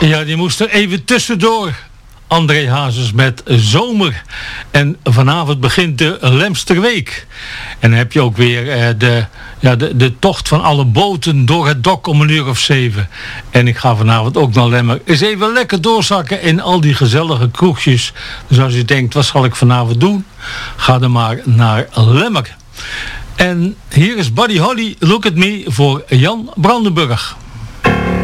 Ja, die moest er even tussendoor. André Hazes met Zomer. En vanavond begint de Lemsterweek. En dan heb je ook weer de tocht van alle boten door het dok om 7:00. En ik ga vanavond ook naar Lemmer. Eens even lekker doorzakken in al die gezellige kroegjes. Dus als je denkt, wat zal ik vanavond doen? Ga dan maar naar Lemmer. En hier is Buddy Holly, Look at Me voor Jan Brandenburg.